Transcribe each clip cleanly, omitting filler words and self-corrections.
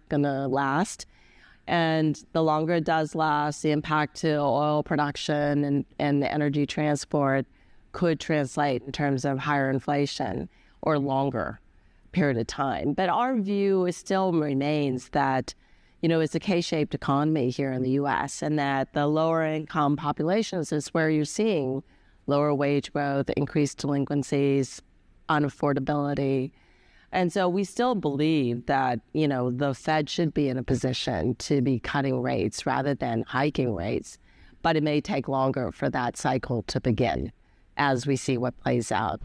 going to last. And the longer it does last, the impact to oil production and the energy transport could translate in terms of higher inflation or longer period of time. But our view still remains that, it's a K-shaped economy here in the U.S. and that the lower income populations is where you're seeing lower wage growth, increased delinquencies, unaffordability. And so we still believe that, the Fed should be in a position to be cutting rates rather than hiking rates. But it may take longer for that cycle to begin as we see what plays out.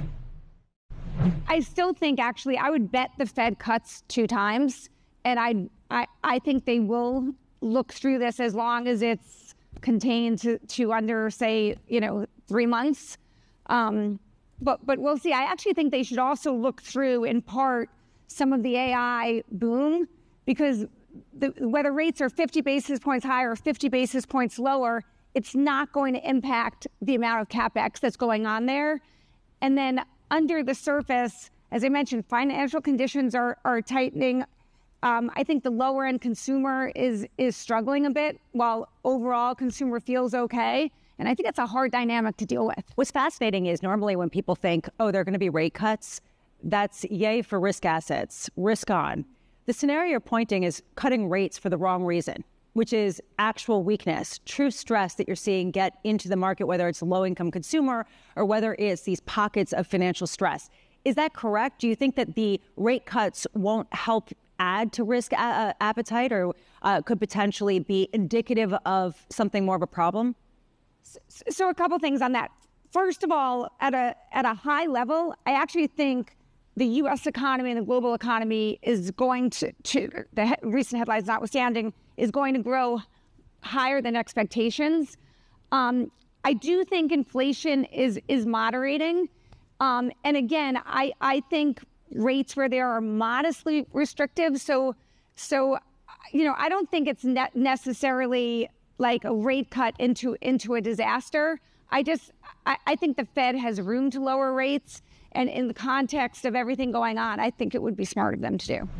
I still think, actually, I would bet the Fed cuts 2 times. And I think they will look through this as long as it's contained to under, say, 3 months. But we'll see. I actually think they should also look through, in part, some of the AI boom, because whether rates are 50 basis points higher or 50 basis points lower, it's not going to impact the amount of CapEx that's going on there. And then under the surface, as I mentioned, financial conditions are tightening. I think the lower end consumer is struggling a bit, while overall consumer feels okay. And I think that's a hard dynamic to deal with. What's fascinating is normally when people think, there are going to be rate cuts, that's yay for risk assets, risk on. The scenario you're pointing is cutting rates for the wrong reason, which is actual weakness, true stress that you're seeing get into the market, whether it's a low-income consumer or whether it's these pockets of financial stress. Is that correct? Do you think that the rate cuts won't help add to risk appetite or could potentially be indicative of something more of a problem? So a couple things on that. First of all, at a high level, I actually think the U.S. economy and the global economy is going to the recent headlines notwithstanding, is going to grow higher than expectations. I do think inflation is moderating. And again, I think rates where they are modestly restrictive. So I don't think it's necessarily like a rate cut into a disaster. I think the Fed has room to lower rates. And in the context of everything going on, I think it would be smart of them to do.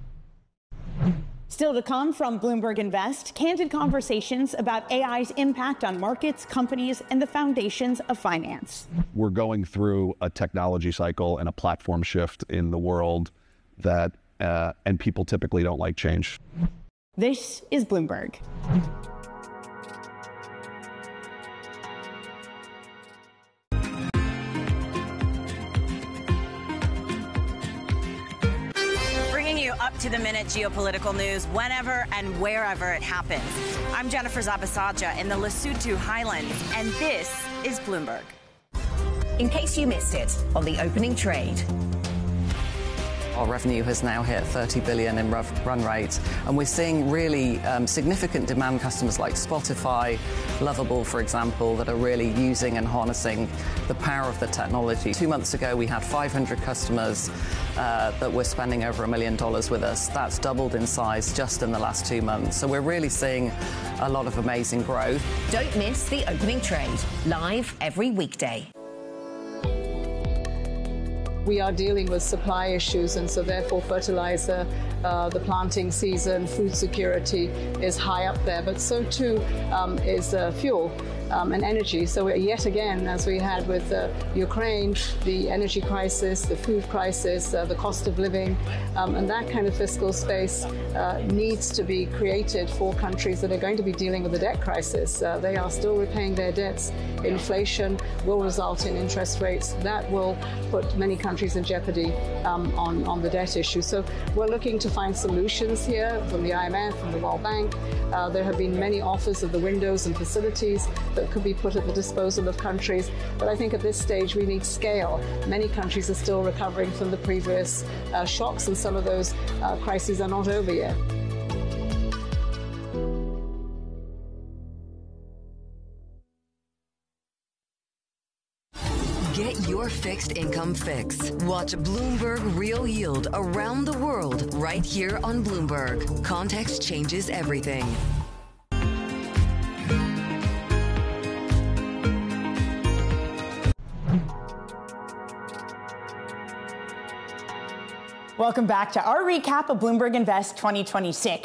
Still to come from Bloomberg Invest, candid conversations about AI's impact on markets, companies, and the foundations of finance. We're going through a technology cycle and a platform shift in the world that, and people typically don't like change. This is Bloomberg. Up-to-the-minute geopolitical news whenever and wherever it happens. I'm Jennifer Zabasaja in the Lesotho Highlands, and this is Bloomberg. In case you missed it on the opening trade. Our revenue has now hit 30 billion in run rate, and we're seeing really significant demand customers like Spotify, Lovable, for example, that are really using and harnessing the power of the technology. 2 months ago, we had 500 customers that were spending over $1 million with us. That's doubled in size just in the last 2 months. So we're really seeing a lot of amazing growth. Don't miss the opening trade, live every weekday. We are dealing with supply issues, and so therefore fertilizer, the planting season, food security is high up there, but so too is fuel and energy. So yet again, as we had with Ukraine, the energy crisis, the food crisis, the cost of living, and that kind of fiscal space needs to be created for countries that are going to be dealing with the debt crisis. They are still repaying their debts. Inflation will result in interest rates that will put many countries in jeopardy on the debt issue. So we're looking to find solutions here from the IMF, from the World Bank. There have been many offers of the windows and facilities that could be put at the disposal of countries. But I think at this stage we need scale. Many countries are still recovering from the previous shocks, and some of those crises are not over yet. Get your fixed income fix. Watch Bloomberg Real Yield around the world right here on Bloomberg. Context changes everything. Welcome back to our recap of Bloomberg Invest 2026.